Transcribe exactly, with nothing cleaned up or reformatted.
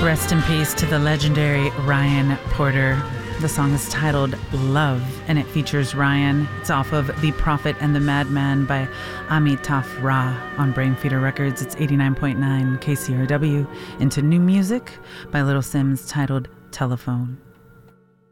Rest in peace to the legendary Ryan Porter. The song is titled Love, and it features Ryan. It's off of The Prophet and the Madman by Amitav Ra on Brainfeeder Records. It's eighty-nine point nine K C R W. Into new music by Little Sims titled Telephone.